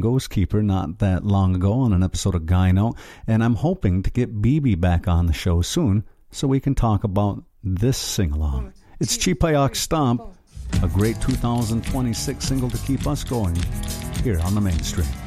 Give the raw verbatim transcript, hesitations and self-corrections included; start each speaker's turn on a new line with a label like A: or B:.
A: Ghost Keeper not that long ago on an episode of Gyno, and I'm hoping to get B B back on the show soon so we can talk about this sing-along. It's Cheapayock Stomp, a great two thousand twenty-six single to keep us going here on the mainstream.